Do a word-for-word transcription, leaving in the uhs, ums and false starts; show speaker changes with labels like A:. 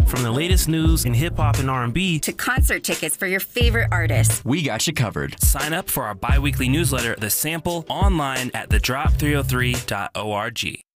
A: From the latest news in hip-hop and R and B
B: to concert tickets for your favorite artists,
C: we got you covered.
A: Sign up for our bi-weekly newsletter, The Sample, online at the drop three oh three dot org.